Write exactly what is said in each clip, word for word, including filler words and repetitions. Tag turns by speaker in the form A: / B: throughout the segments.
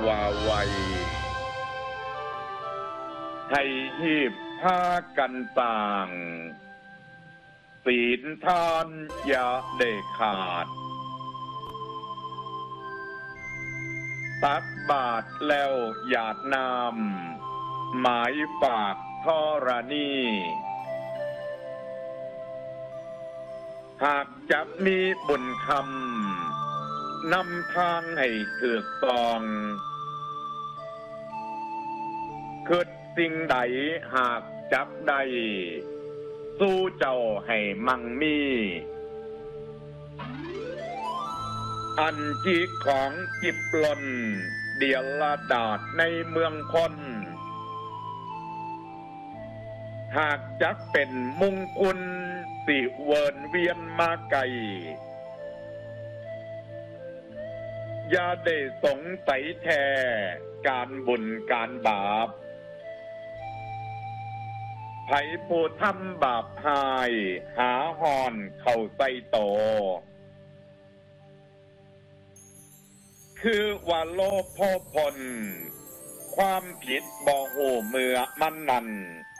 A: ว่าไว้ให้หีบผ้ากันต่างศีลทานอย่าได้ขาดตักบาตรแล้วหยาดน้ำหมายฝากธรณีหากจะมีบุญคำนำทางให้ถูกต้องคิดสิ่งใดหากจักได้สู้เจ้าให้มั่งมีอันที่ของจิบลนเดียละดาดในเมืองคนหากจักเป็นมุงคุณสิเวินเวียนมาไกลอย่าได้สงสัยแท้การบุญการบาปไผผู้ทำบาปหายหาหอนเข้าใส่โตคือว่าโลภโภพลความผิดบ่ฮู้เมื่อมันนั่น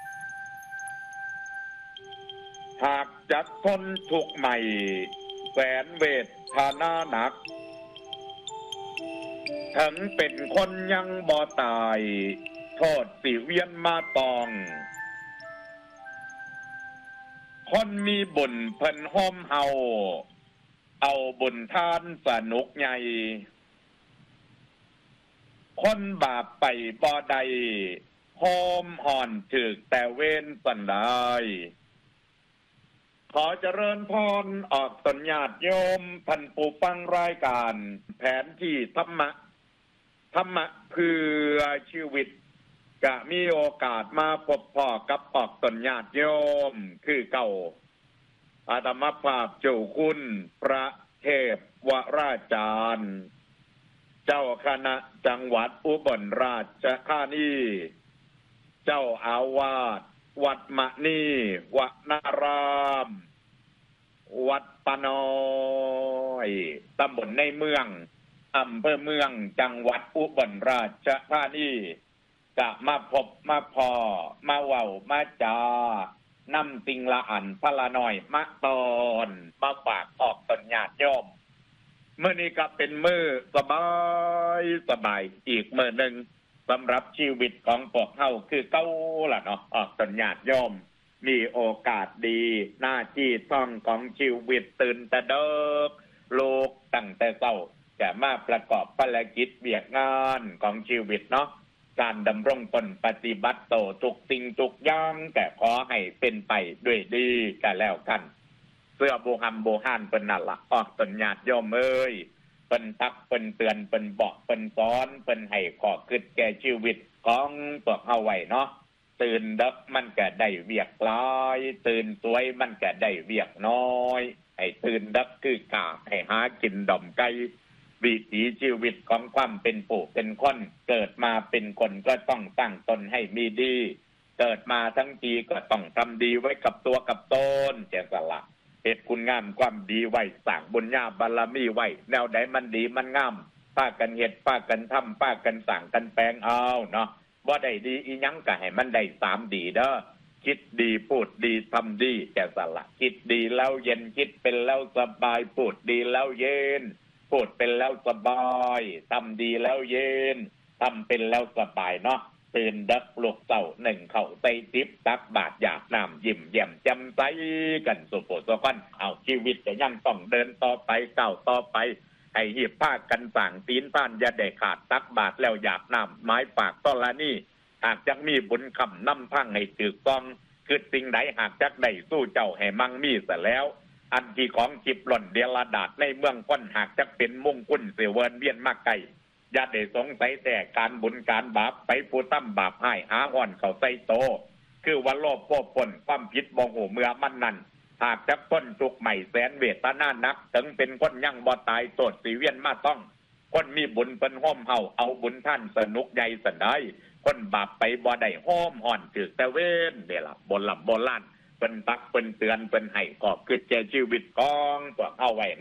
A: หากจักทนทุกข์ใหม่แสนเวทนาหนักถึงเป็นคนยังบ่ตายโทษสิเวียนมาตองคนมีบุญเพิ่นโฮมเฮาเอาบุญทานสนุกใหญ่คนบาปไปบ่ได้โฮมห่อนถึกแต่เว้นสันได้ขอเจริญพรออกตนญาติโยมท่านผู้ฟังรายการแผนที่ธรรมะธรรมะเพื่อชีวิตก็มีโอกาสมาพบพ่อกับออกตนญาติโยมคือเก่าอาตมาภาพเจ้าคุณพระเทพวราจารย์เจ้าคณะจังหวัดอุบลราชธานีเจ้าอาวาสวัดมะนีวนารามวัดปะน้อยตำบลในเมืองอำเภอเมืองจังหวัดอุบลราชธานีจะมาพบมาพอมาเว้ามาจานำสิ่งละอันพละน้อยมาตอนมาฝากออกตนญาติโยมเมื่อนี้ก็เป็นมื้อสบายสบายอีกมื้อนึงสำหรับชีวิตของพวกเฮาคือเก่าล่ะเนาะออกตนญาติโยมมีโอกาสดีหน้าที่ต้องของชีวิตตื่นแต่เด็กลูกตั้งแต่เช้าจะมาประกอบภารกิจเวียกงานของชีวิตเนาะการดำรงตนปฏิบัติโตทุกสิ่งทุกอย่างแต่ขอให้เป็นไปด้วยดีกันแล้วกันเสื้อโบหัมโบหานเป็นนั่นล่ะออกตนญาติโยมเอ้ยเป็นทักเป็นเตือนเป็นบอกเป็นสอนเป็นให้ข้อคิดแก่ชีวิตของพวกเฮาไว้เนาะตื่นดึกมันก็ได้เวียกหลายตื่นสวยมันก็ได้เวียกน้อยให้ตื่นดึกคือกาให้หากินดอมไก่วิถีชีวิตของความเป็นผู้เป็นคนเกิดมาเป็นคนก็ต้องตั้งตนให้มีดีเกิดมาทั้งทีก็ต้องทำดีไว้กับตัวกับตนแก่สละเหตุคุณงามความดีไว้สร้างบุญญาบารมีไว้แนวใดมันดีมันงามป้ากันเฮ็ดป้ากันทำป้ากันสั่งกันแปลงเอาเนาะบ่ได้ดีอีหยังก็ให้มันได้สามดีเด้อคิดดีพูดดีทำดีแก่สละคิดดีแล้วเย็นคิดเป็นแล้วสบายพูดดีแล้วเย็นพูดเป็นแล้วสบายทำดีแล้วเย็นทำเป็นแล้วสบายเนาะตื่นดึกปลุกเช้าหนึ่งเข้าใส่ทิพย์ตักบาตรหยาดน้ำยิ้มแย้มแจ่มใสกันสุโขสุขเอาชีวิตจะยังต้องเดินต่อไปก้าวต่อไปให้หีบผ้ากันสั่งตีนผ่านอย่าได้ขาดตักบาตรแล้วหยาดน้ำไม้ปากต้นละนี่หากจักมีบุญคำนำพังให้ถือต้องคือสิ่งใดหากจักได้สู้เจ้าให้มั่งมีเสียแล้วอันที่ของจิบหล่นเดียละดาดในเมืองคนหากจักเป็นมุ่งคุณเสเวินเวียนมากไกลอย่าได้สงสัยแต่การบุญการบาปไปผู้ตั้มบาปให้หาอ่อนเข้าใส่โตคือว่าโลภโภคผลความผิดบ่หูเมื่อมันนั่นหากจักพ้นทุกข์ใหม่แสนเวทนานักถึงเป็นคนยังบ่ตายโทษสิเวียนมาต้องคนมีบุญเป็นห้อมเฮาเอาบุญท่านสนุกใหญ่สันได้คนบาปไปบ่ได้ห้อมห่อนถึกแต่เว้นเด้ล่ะบ่หลับบ่ลั่นเป็นตักเป็นเตือนเป็นให้ก็คือแก่ชีวิตของพวกเฮาไว้เนาะ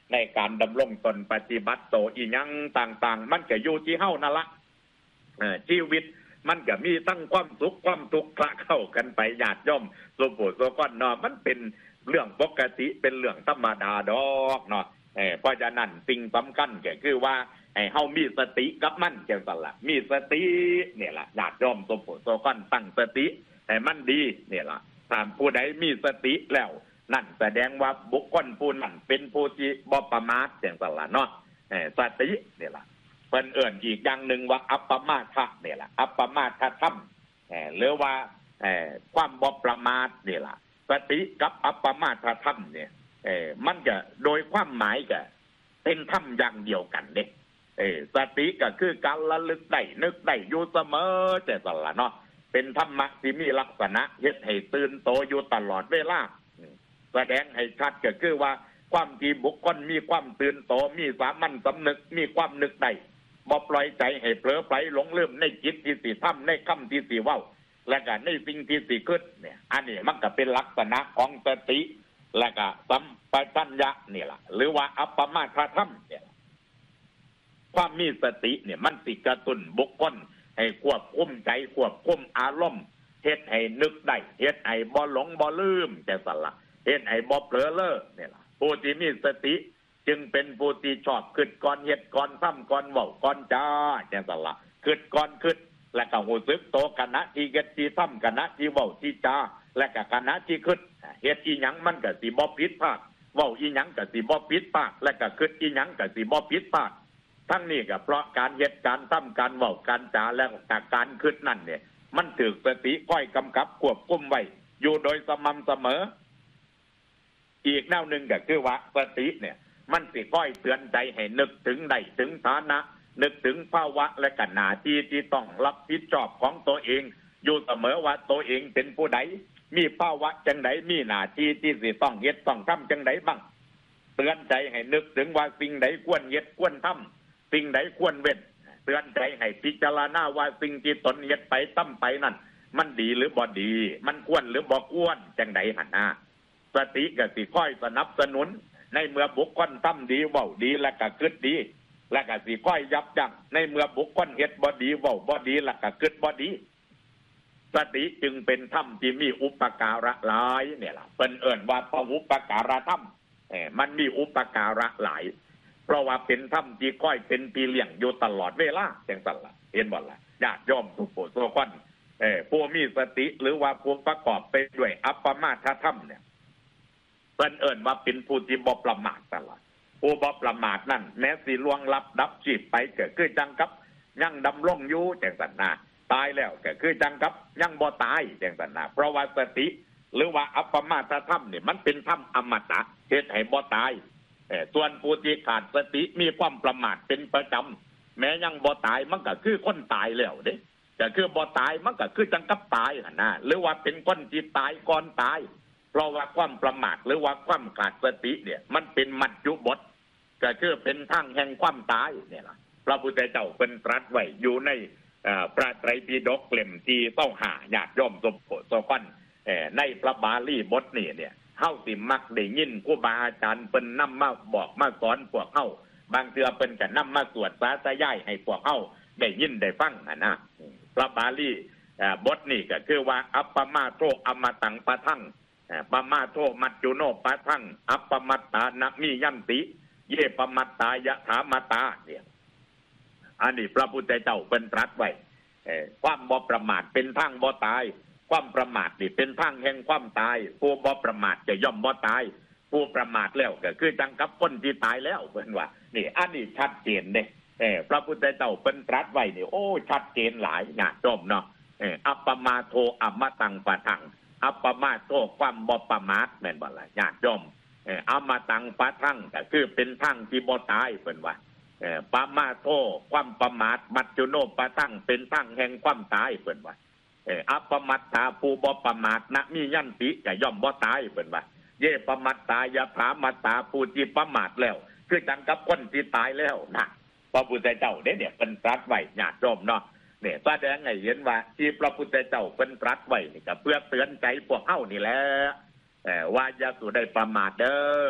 A: ในการดำรงตนปฏิบัติโตอีหยังต่างๆมันก็อยู่ที่เฮานั่นละชีวิตมันก็มีทั้งความสุขความทุกข์คละเข้ากันไปญาติโยมสุโภโสก้อนเนาะมันเป็นเรื่องปกติเป็นเรื่องธรรมดาดอกเนาะเพราะฉะนั้นสิ่งสำคัญก็คือว่าให้เฮามีสติกับมันจังซั่นล่ะมีสติเนี่ยล่ะญาติโยมสุโภโสก้อนตั้งสติให้มันดีเนี่ยล่ะถ้าผู้ใดมีสติแล้วนั่นแสดงว่าบุคคลผู้นั้นเป็นผู้ที่บ่ประมาทจังซั่นล่ะเนาะสติเนี่ยล่ะเพิ่นเอิ้นอีกอย่างนึงว่าอัปปมาทะเนี่ยล่ะอัปปมาทธรรมหรือว่าความบ่ประมาทเนี่ยล่ะสติกับอัปปมาทธรรมเนี่ยมันก็โดยความหมายก็เป็นธรรมอย่างเดียวกันเด้เออสติก็คือการระลึกได้นึกได้อยู่เสมอแต่ตลอดเนาะเป็นธรรมะที่มีลักษณะเฮ็ดให้ตื่นโตอยู่ตลอดเวลาแสดงให้ชัดก็คือว่าความที่บุคคลมีความตื่นโตมีสามัญสำนึกมีความนึกได้บ่ปล่อยใจให้เผลอไปหลงลืมในจิตที่สิทำในคำที่สิเว้าและก็ในสิ่งที่สิคิดเนี่ยอันนี้มันก็เป็นลักษณะของสติและก็สัมปชัญญะนี่ล่ะหรือว่าอัปปมาทธรรมเนี่ยความมีสติเนี่ยมันสิกระตุ้นบุคคลให้ควบคุมใจควบคุมอารมณ์เฮ็ดให้นึกได้เฮ็ดให้บ่หลงบ่ลืมแต่สั่นล่ะเฮ็ดให้บ่เผลอเล้อเนี่ยล่ะผู้ที่มีสติจึงเป็นผู้ที่ชอบคิดก่อนเฮ็ดก่อนทำก่อนเว้าก่อนจาแต่สั่นล่ะคิดก่อนคิดแล้วก็รู้สึกโตขณะที่เฮ็ดที่ทำขณะที่เว้าที่จาและก็ขณะที่คิดเฮ็ดอีหยังมันก็สิบ่ผิดพลาดเว้าอีหยังก็สิบ่ผิดพลาดและก็คิดอีหยังก็สิบ่ผิดพลาดทั้งนี้ก็เพราะการเฮ็ดการทำการเว้าการจาและการคิดนั่นเนี่ยมันถูกสติคอยกำกับควบคุมไว้อยู่โดยสม่ำเสมออีกแนวหนึ่งก็คือว่าสติเนี่ยมันสิคอยเตือนใจให้นึกถึงได้ถึงฐานะนึกถึงภาวะและก็หน้าที่ที่ต้องรับผิดชอบของตัวเองอยู่เสมอว่าตัวเองเป็นผู้ใดมีภาวะจังไดมีหน้าที่ที่สิต้องเฮ็ดต้องทำจังไดบ้างเตือนใจให้นึกถึงว่าสิ่งใดควรเฮ็ดควรทำสิ่งใดควรเว้นเตือนใจให้พิจารณาว่าสิ่งที่ตนเฮ็ดไปทำไปนั่นมันดีหรือบ่ดีมันควรหรือบ่ควรจังไดหั่นน่ะสติก็สิคอยสนับสนุนในเมื่อบุคคลทำดีเว้าดีและก็คิดดีและก็สิคอยยับยั้งในเมื่อบุคคลเฮ็ดบ่ดีเว้าบ่ดีและก็คิดบ่ดีสติจึงเป็นธรรมที่มีอุปการะหลายเนี่ยล่ะเพิ่นเอิ้นว่าพหุปการะธรรมเอ่อมันมีอุปการะหลายเพราะว่าเป็นธรรมที่ค่อยเป็นปีเลี้ยงอยู่ตลอดเวลาจังซั่นล่ะเห็นบ่ล่ะญาติโยมทุกผู้ทุกคนเอ่อผู้มีสติหรือว่าผู้ประกอบไปด้วยอัปปมาทธรรมเนี่ยเพิ่นเอิ้นว่าเป็นผู้ที่บ่ประมาทตลอดผู้บ่ประมาทนั่นแม้สิล่วงลับดับชีพไปก็คือจังกับยังดำรงอยู่จังซั่นน่ะตายแล้วก็คือจังกับยังบ่ตายจังซั่นน่ะเพราะว่าสติหรือว่าอัปปมาทธรรมนี่มันเป็นธรรมอมตะเฮ็ดให้บ่ตายแต่ส่วนผู้ที่ขาดสติมีความประมาทเป็นประจำแม้ยังบ่ตายมันก็คือคนตายแล้วเด้ก็คือบ่ตายมันก็คือจังกับตายหั่นน่ะหรือว่าเป็นคนที่ตายก่อนตายเพราะว่าความประมาทหรือว่าความขาดสติเนี่ยมันเป็นมัจจุบทก็คือเป็นทางแห่งความตายเนี่ยล่ะพระพุทธเจ้าเพิ่นตรัสไว้อยู่ในพระไตรปิฎกเล่มที่เก้าห้าญาติโยมสมโภชกันในพระบาลีบทนี้เนี่ยเฮาสิมักได้ยินครูบาอาจารย์เพิ่นนำมาบอกมาสอนพวกเฮาบางเทื่อเพิ่นก็นำมาสวดสาธยายให้พวกเฮาได้ยินได้ฟังนะนะพระบาลีบทนี้ก็คือว่าอัปปมาโทอมตังปะทังปมาโทมัจจุโนปะทังอัปปมัตตานะมิยันติเยปมัตตายะถามตาเนี่ยอันนี้พระพุทธเจ้าเป็นตรัสไว้ความบ่ประมาทเป็นทางบ่ตายความประมาทนี่เป็นทางแห่งความตายผู้บ่ประมาทจะย่อมบ่ตายผู้ประมาทแล้วก็คือจังกับคนที่ตายแล้วเพิ่นว่านี่อันนี้ชัดเจนเด้เออพระพุทธเจ้าเป็นตรัสไว้นี่โอ้ชัดเจนหลายญาติโยมเนาะเอออัปปมาโทอมตังปะทังอัปปมาโทความบ่ประมาทแม่นบ่ล่ะญาติโยมเอออมตังปะทังก็คือเป็นทางที่บ่ตายเพิ่นว่าเอ่อปามาโทความประมาทมัจจุโนปะทังเป็นทางแห่งความตายเพิ่นว่าเอ่ออัปปมัตตาผู้บ่ประมาทนะมียันติจะย่อมบ่ตายเพิ่นว่าเยปมัตตายะถามัตตาผู้ที่ประมาทแล้วคือจังกับคนที่ตายแล้วนะพระพุทธเจ้าเด้เนี่ยเพิ่นตรัสไว้ญาติโยมเนาะเนี่ยแสดงให้เห็นว่าที่พระพุทธเจ้าเพิ่นตรัสไว้นี่ก็เพื่อเตือนใจพวกเฮานี่แหละเอ่อว่าอย่าสู่ได้ประมาทเด้อ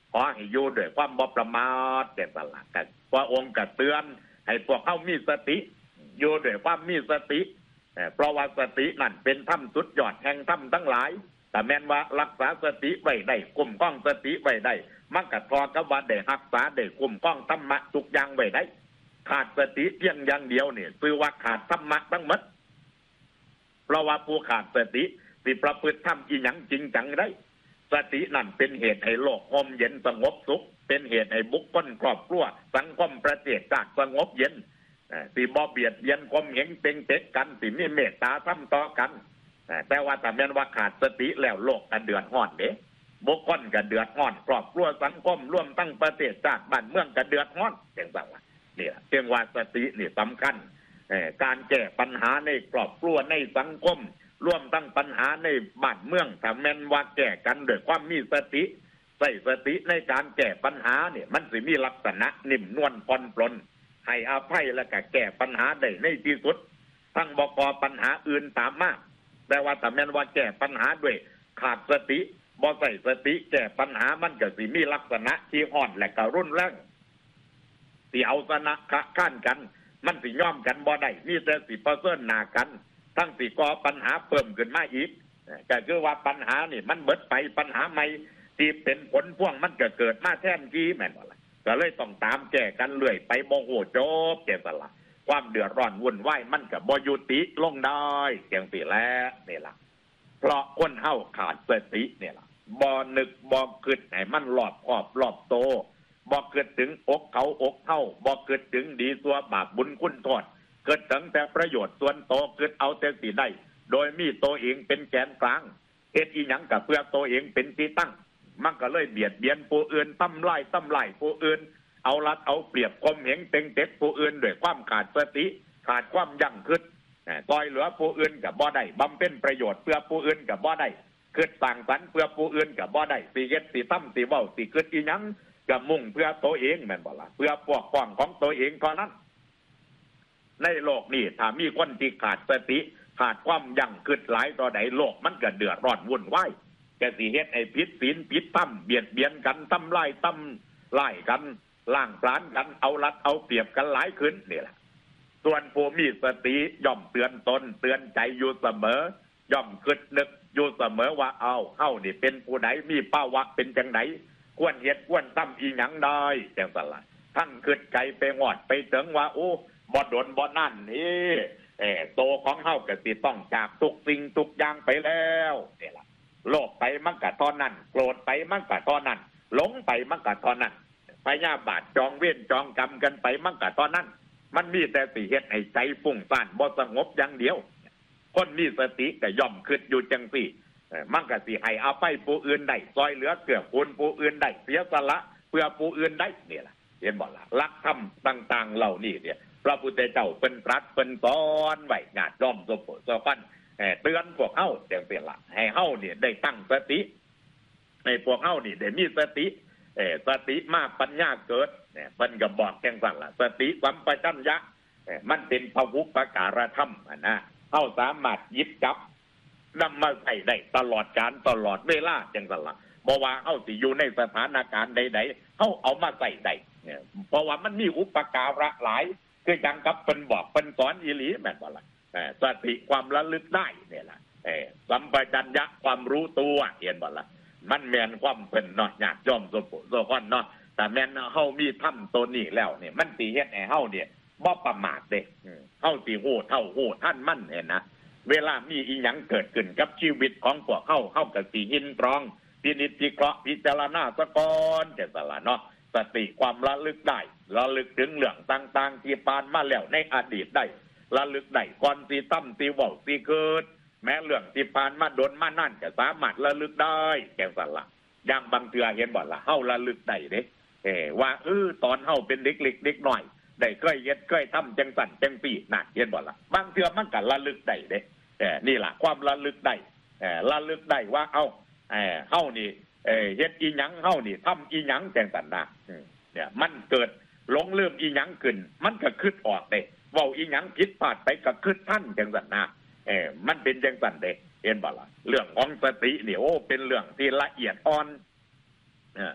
A: ขอให้อยู่ด้วยความบ่ประมาทแต่สละกันพระองค์ก็เตือนให้พวกเขามีสติอยู่ด้วยความมีสติเพราะว่าสตินั่นเป็นธรรมสุดยอดแห่งธรรมทั้งหลายแต่แม้นว่ารักษาสติไว้ได้กุมข้องสติไว้ได้มันก็ทอกับว่าได้รักษาได้กุมข้องธรรมะทุกอย่างไว้ได้ขาดสติเพียงอย่างเดียวเนี่ยคือว่าขาดธรรมะทั้งหมดเพราะว่าผู้ขาดสติสิประพฤติธรรมอีหยังจริงจังได้สตินั่นเป็นเหตุให้โลกร่มเย็นสงบสุขเป็นเหตุให้บุคคลครอบครัวสังคมประเทศชาติสงบเย็นสิบ่เบียดเบียนความเห็นเป็นเต็กกันสิมีเมตตาทำต่อกันแต่ว่าแต่แม้นว่าขาดสติแล้วโลกก็เดือดร้อนเด้บุคคลก็เดือดร้อนครอบครัวสังคมร่วมทั้งประเทศชาติบ้านเมืองก็เดือดร้อนจังซั่นล่ะนี่ล่ะจึงว่าสตินี่สำคัญการแก้ปัญหาในครอบครัวในสังคมร่วมทั้งปัญหาในบ้านเมืองถ้าแม้นว่าแก้กันด้วยความมีสติใส่สติในการแก้ปัญหาเนี่ยมันสิมีลักษณะนิ่มนวลผ่อนปลนให้อภัยแล้วก็แก้ปัญหาได้ในที่สุดทั้งบ่ก่อปัญหาอื่นตามมาแต่ว่าถ้าแม้นว่าแก้ปัญหาด้วยขาดสติบ่ใส่สติแก้ปัญหามันก็สิมีลักษณะที่อ่อนและก็รุนแรงสิเอาชนะขะข้านกันมันสิยอมกันบ่ได้มีแต่สิเผชิญหน้ากันทั้งสิก่อปัญหาเพิ่มขึ้นมาอีกก็คือว่าปัญหานี่มันเบิดไปปัญหาใหม่ที่เป็นผลพวงมันก็เกิดมาแทนที่แม่นบ่ล่ะก็เลยต้องตามแก้กันเรื่อยไปบ่โหจบแก่สละความเดือดร้อนวุ่นวายมันก็บ่ยุติลงได้จังซี่แหละนี่ล่ะเพราะคนเฮาขาดสตินี่ล่ะบ่นึกบ่คิดให้มันรอบคอบรอบโตบ่คิดถึงอกเขาอกเฮาบ่คิดถึงดีชั่วบาปบุญคุณโทษเกิดถึงแต่ประโยชน์ส่วนโตเกิดเอาแต่สิได้โดยมีตัวเองเป็นแกนกลางเฮ็ดอีหยังก็เพื่อตัวเองเป็นที่ตั้งมันก็เลยเบียดเบียนผู้อื่นทำลายทำลายผู้อื่นเอารัดเอาเปรียบข่มเหงเต็งเต็กผู้อื่นด้วยความขาดสติขาดความยั้งคิดซอยเหลือผู้อื่นก็บ่ได้บำเพ็ญประโยชน์เพื่อผู้อื่นก็บ่ได้คิดสร้างสรรค์เพื่อผู้อื่นก็บ่ได้สิเฮ็ดสิทำสิเว้าสิคิดอีหยังก็มุ่งเพื่อตัวเองแม่นบ่ล่ะเพื่อปกป้องของตัวเองเท่านั้นในโลกนี้ถ้ามีคนที่ขาดสติขาดความยั้งคิดหลายต่อใดโลกมันก็เดือดร้อนวุ่นวายจะสิเฮ็ดให้ผิดศีลผิดธรรมเบียดเบียนกันทำลายทำลายกันล่างปราณกันเอารัดเอาเปรียบกันหลายขึ้นนี่แหละส่วนผู้มีสติย่อมเตือนตนเตือนใจอยู่เสมอย่อมคิดนึกอยู่เสมอว่าเอาเฮานี่เป็นผู้ใดมีภาวะเป็นจังไดควรเฮ็ดควรทำอีหยังได้จังซั่นล่ะท่านคิดไกลไปงอดไปถึงว่าโอ้บ่โดนบ่นั่นนี่เอ่อโตของเฮาก็สิต้องจากทุกสิ่งทุกอย่างไปแล้วนี่ล่ะโลภไปมันก็เท่านั้นโกรธไปมันก็เท่านั้นหลงไปมันก็เท่านั้นพยาบาทจองเวรจองกรรมกันไปมันก็เท่านั้นมันมีแต่สิเฮ็ดให้ใจฟุ้งซ่านบ่สงบอย่างเดียวคนมีสติก็ย่อมคิดอยู่จังซี่มันก็สิให้อภัยผู้อื่นได้ซอยเหลือเกื้อกูลผู้อื่นได้เสียสละเพื่อผู้อื่นได้นี่ล่ะเห็นบ่ล่ะหลักธรรมต่างๆเหล่านี้เนี่ยพระพุทธเจ้าเพิ่นตรัสเพิ่นสอนไว้ญาติโยมทุกผู้ทุกคนเตือนพวกเฮาจังซี่ล่ะให้เฮาเนี่ยได้ตั้งสติให้พวกเฮานี่ได้มีสติเออสติมาปัญญาเกิดเนี่ยเพิ่นก็บอกจังซั่นล่ะสติสัมปชัญญะมันเป็นพหุปการธรรมนะเฮาสามารถหยิบจับนำมาใช้ได้ตลอดกาลตลอดเวลาจังซั่นล่ะบ่ว่าเฮาสิอยู่ในสถานการณ์ใดๆเฮาเอามาใช้ได้เนี่ยเพราะว่ามันมีอุปการะหลายคือจังกับเพิ่นบอกเพิ่นสอนอีหลีแม่นบ่ล่ะเอ่อสติความระลึกได้เนี่ยล่ะเอ่อสัมปชัญญะความรู้ตัวเห็นบ่ล่ะมันแม่นความเพิ่นเนาะญาติโยมสุภโสคนเนาะแต่แม่นเฮามีธรรมตัวนี้แล้วเนี่ยมันสิเฮ็ดให้เฮาเนี่ยบ่ประมาทเด้เฮาสิฮู้เท่าฮู้ทันมันเห็นนะเวลามีอีหยังเกิดขึ้นกับชีวิตของพวกเฮาเฮาก็สิยินตรองพินิจพิเคราะห์พิจารณาซะก่อนจังซั่นล่ะเนาะสติความระลึกได้ระลึกถึงเรื่องต่างๆที่ผ่านมาแล้วในอดีตได้ระลึกได้ก่อนสิทำสิเว้าสิเกิดแม้เรื่องที่ผ่านมาโดนมานั่นก็สามารถระลึกได้จังซั่นล่ะอย่างบางเทื่อเห็นบ่ล่ะเฮาระลึกได้เด้เออว่าเออตอนเฮาเป็นเด็กเล็กเด็กน้อยได้เคยเฮ็ดเคยทำจังสั่นจังซี่น่ะเห็นบ่ล่ะบางเทื่อมันก็ระลึกได้เด้เออนี่ล่ะความระลึกได้เออระลึกได้ว่าเอ้าเออเฮานี่เออเฮ็ดอีหยังเฮานี่ทำอีหยังจังซั่นน่ะเนี่ยมันเกิดหลงลืมอีหยังขึ้นมันก็คิดออกเด้เว้าอีหยังผิดพลาดไปก็คิดทันจังซั่นน่ะเออมันเป็นจังซั่นเด้เห็นบ่ล่ะเรื่องของสตินี่โอ้เป็นเรื่องที่ละเอียดอ่อนเออ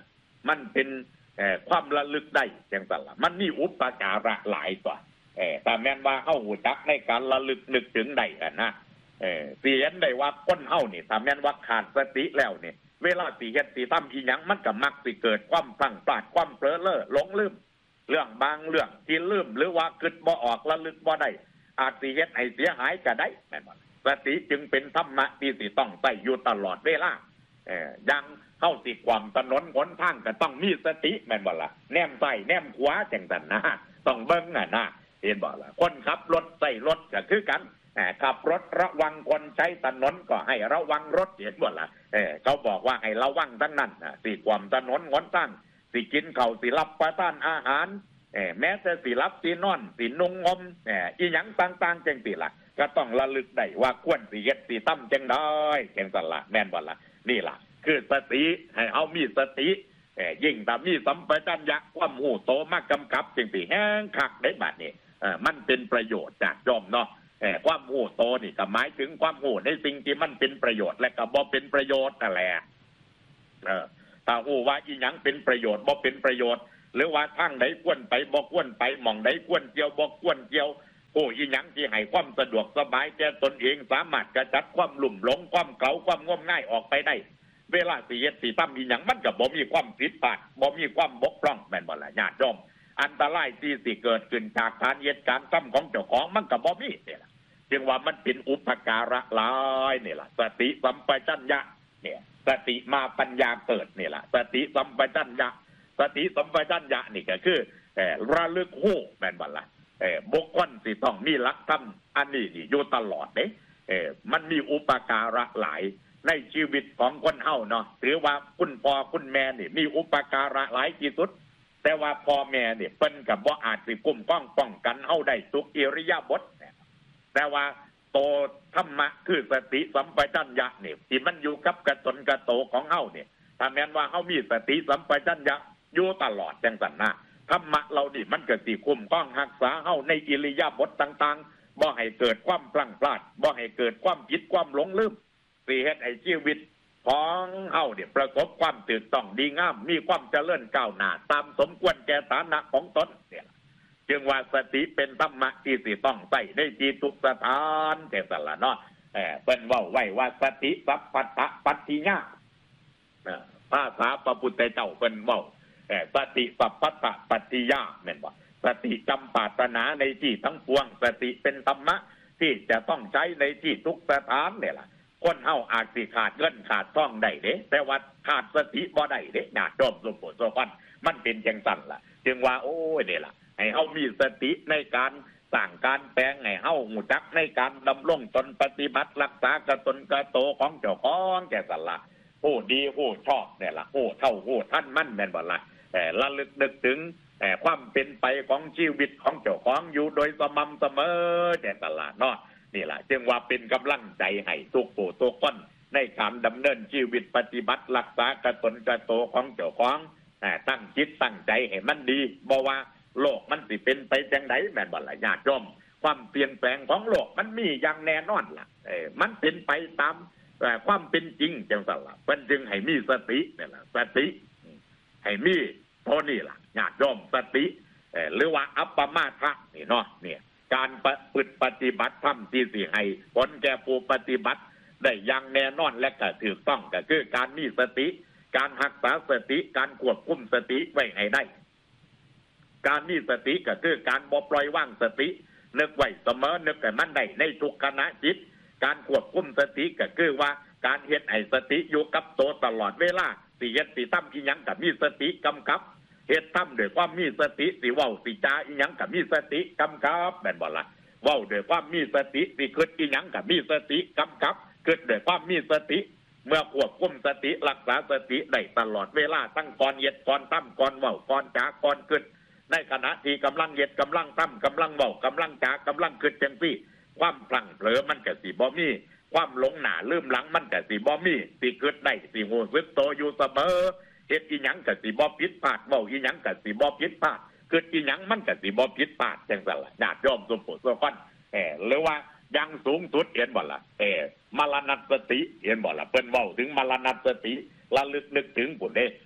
A: มันเป็นความระลึกได้จังซั่นล่ะมันมีอุปการะหลายตัวเออแต่แม่นว่าเฮารู้จักในการระลึกนึกถึงได้กันนะเออสิเห็นได้ว่าคนเฮานี่ถ้าแม่นว่าขาดสติแล้วนี่เวลาสิเฮ็ดสิทำอีหยังมันก็มักสิเกิดความพลั้งพลาดความเผลอเล้อหลงลืมเรื่องบางเรื่องที่ลืมหรือว่าคิดบ่ออกระลึกบ่ได้อาจสิเฮ็ดให้เสียหายก็ได้แม่นบ่สติจึงเป็นธรรมะที่สิต้องใช้อยู่ตลอดเวลาเอ่อยังเข้าสิความถนนหนทางก็ต้องมีสติแม่นบ่ล่ะแนมซ้ายแนมขวาจังซั่นนะต้องเบิ่งน่ะนะเห็นบ่ล่ะคนขับรถใช้รถก็คือกันเอ่อขับรถระวังคนใช้ถนนก็ให้ระวังรถเห็นบ่ล่ะเออเขาบอกว่าให้ระวังทั้งนั้นน่ะสิความถนนหนทางสิกินข้าวสิรับประทานอาหารเออแม้แต่สิรับสินอนสินุ่งห่มเอ่ออีหยังต่างๆจังซี่ล่ะก็ต้องระลึกได้ว่าควรสิเฮ็ดสิทำจังได๋จังซั่นล่ะแม่นบ่ล่ะนี่ล่ะคือสติให้เอามีสติเอ่อยิ่งถ้ามีสัมปชัญญะความรู้โตมากำกับจังซี่แฮงคักได้บัดนี้เอ่อมันเป็นประโยชน์จากยอมเนาะเอ่อความรู้โตนี่ก็หมายถึงความรู้ในสิ่งที่มันเป็นประโยชน์และก็บ่เป็นประโยชน์นั่นแหละเออถ้ารู้ว่าอีหยังเป็นประโยชน์บ่เป็นประโยชน์หรือว่าทางใดควรไปบ่ควรไปหม่องใดควรเกี่ยวบ่ควรเกี่ยวโอ้อีหยังที่ให้ความสะดวกสบายแก่ตนเองสามารถกระจัดความลุ่มหลงความเก๋าความงมง่ายออกไปได้เวลาสิเฮ็ดสิทำอีหยังมันก็บ่มีความผิดพลาดบ่มีความบกพร่องแม่นบ่ล่ะญาติโยมอันตรายที่สิเกิดขึ้นจากการเหตุการณ์ซ้ำของเจ้าของมันก็บ่มีนี่ล่ะจึงว่ามันเป็นอุปการะหลายนี่ล่ะสติสัมปชัญญะเนี่ยสติมาปัญญาเกิดนี่ล่ะสติสัมปชัญญะสติสัมปชัญญะนี่ก็คือเอ่อระลึกรู้แม่นบ่ล่ะเอ่อบุคคลสิต้องมีหลักธรรมอันนี้นี่อยู่ตลอดเด้เอ่อมันมีอุปการะหลายในชีวิตของคนเฮาเนาะถือว่าคุณพ่อคุณแม่นี่มีอุปการะหลายที่สุดแต่ว่าพ่อแม่นี่เพิ่นก็บ่อาจสิคุ้มครองป้องกันเฮาได้ทุกอิริยาบถแต่ว่าโตธรรมะคือสติสัมปชัญญะนี่ที่มันอยู่กับกระตนกระโตของเฮานี่ถ้าแม้นว่าเฮามีสติสัมปชัญญะอยู่ตลอดจังซั่นนะธรรมะเรานี่มันก็สิคุ้มครองรักษาเฮาในอิริยาบถต่างๆบ่ให้เกิดความพลั้งพลาดบ่ให้เกิดความผิดความหลงลืมสิเฮ็ดให้ชีวิตของเฮาเนี่ยประสบความถูกต้องดีงามมีความเจริญก้าวหน้าตามสมควรแก่ฐานะของตนเนี่ยจึงว่าสติเป็นธรรมะที่สิต้องใช้ในที่ทุกสถานจังซั่นล่ะเนาะเอ่อเพิ่นเว้าไว้ว่าสติสัพพะปัตติญาเอ่อภาษาพระพุทธเจ้าเพิ่นเว้าเอ่อสติสัพพะปัตติญาแม่นบ่สติจำปรารถนาในที่ทั้งปวงสติเป็นธรรมะที่จะต้องใช้ในที่ทุกสถานเนี่ยล่ะคนเฮาอาจสิขาดเงินขาดทองได้เด้แต่ว่าขาดสติบ่ได้เด้ญาติโยมสมโภชน์มันเป็นจังซั่นล่ะจึงว่าโอ้ยนี่ล่ะให้เฮามีสติในการสร้างการแปลงให้เฮารู้จักในการดำรงตนปฏิบัติรักษากตนกระโตของเจ้าของแก่ซั่นล่ะโอ้ดีโอ้ชอบเนี่ยล่ะโอ้เท่าโอ้ท่านมันแม่นบ่ล่ะแต่ระลึกนึกถึงแต่ความเป็นไปของชีวิตของเจ้าของอยู่โดยสม่ำเสมอแก่ซั่นล่ะเนาะนี่แหละจึงว่าเป็นกำลังใจให้ทุกผู้ทุกคนในการดำเนินชีวิตปฏิบัติรักษากตนกระโตของเจ้าของตั้งจิตตั้งใจให้มันดีบ่ว่าโลกมันสิเป็นไปจังได๋แม่นบ่ล่ะญาติโยมความเปลี่ยนแปลงของโลกมันมีอย่างแน่นอนล่ะเออมันเป็นไปตามความเป็นจริงจังซั่นล่ะเพิ่นจึงให้มีสตินี่ล่ะสติให้มีเท่านี้ล่ะญาติโยมสติเออหรือว่าอัปปมาทะนี่เนาะเนี่ยการประพฤติปฏิบัติธรรมที่สิให้ผลแก่ผู้ปฏิบัติได้อย่างแน่นอนและก็ถูกต้องก็คือการมีสติการรักษาสติการควบคุมสติไว้ให้ได้การมีสติก็คือการบ่ปล่อยวางสตินึกไว้เสมอนึกให้มันได้ในทุกขณะจิตการควบคุมสติก็คือว่าการเฮ็ดให้สติอยู่กับตัวตลอดเวลาสิเฮ็ดสิทำอีหยังก็มีสติกำกับเฮ็ดทำด้วยความมีสติสิเว้าสิจาอีหยังก็มีสติกำกับแม่นบ่ล่ะเว้าด้วยความมีสติสิคิดอีหยังก็มีสติกำกับคิดด้วยความมีสติเมื่อควบคุมสติรักษาสติได้ตลอดเวลาตั้งก่อนเฮ็ดก่อนทำก่อนเว้าก่อนจาก่อนคิดในขณะที่กำลังเฮ็ดกำลังทำกำลังเว้ากำลังจากำลังคิดจังซี่ความพลั้งเผลอมันก็สิบ่มีความหลงหน้าลืมหลังมันก็สิบ่มีสิคิดได้สิรู้สึกตัวอยู่เสมอเฮ็ดอีหยังก็สิบ่ผิดพลาดเว้าอีหยังก็สิบ่ผิดพลาดคิดอีหยังมันก็สิบ่ผิดพลาดจังซั่นล่ะญาติโยมสมโภชน์ทุกคนเออหรือว่ายังสูงสุดเห็นบ่ล่ะเออมรณสติเห็นบ่ล่ะเพิ่นเว้าถึงมรณสติระลึกนึกถึงพุ่นเด้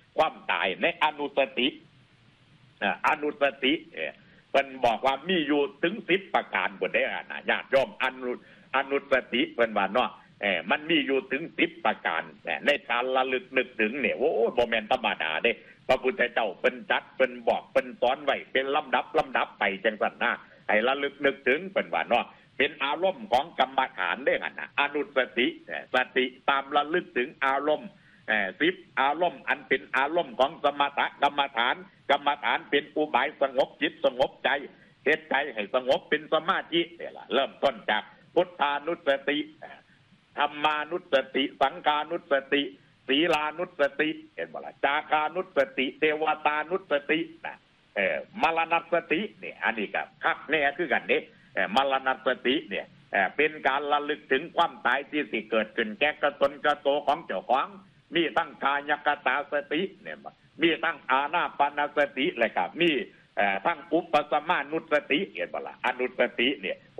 A: ความตายในอนุสติอนุสติเป็นบอกว่ามีอยู่ถึงสิบประการบนได้นะญาติโยมอนุอนุสติเป็นว่าเนาะเออมันมีอยู่ถึงสิบประการในการระลึกนึกถึงเนี่ยโอ้โมเมนต์ธรรมดาเด้พระพุทธเจ้าเป็นจัดเป็นบอกเป็นสอนไว้เป็นลำดับลำดับไปจังสันนะให้ระลึกนึกถึงเป็นว่าเนาะเป็นอารมณ์ของกรรมฐานได้กันนะอนุสติสติตามระลึกถึงอารมณ์สิบอารมณ์อันเป็นอารมณ์ของสมถกรรมฐานกรรมฐานเป็นอุบายสงบจิตสงบใจเฮ็ดใจให้สงบเป็นสมาธิเนี่ยล่ะเริ่มต้นจากพุทธานุสติธรรมานุสติสังฆานุสติศีลานุสติเห็นบ่ล่ะจาคานุสติเทวตานุสตินะเออมรณสติเนี่ยอันนี้ก็คักแน่คือกันนี่เออมรณสติเนี่ยเออเป็นการระลึกถึงความตายที่สิเกิดขึ้นแก่กระตนกระโตของเจ้าของมีทั้งกายกตาสติเนี่ยมีทั้งอานาปานสติเลยครับมีทั้งอุปสมานุสติเห็นบ่ล่ะอนุสติเนี่ย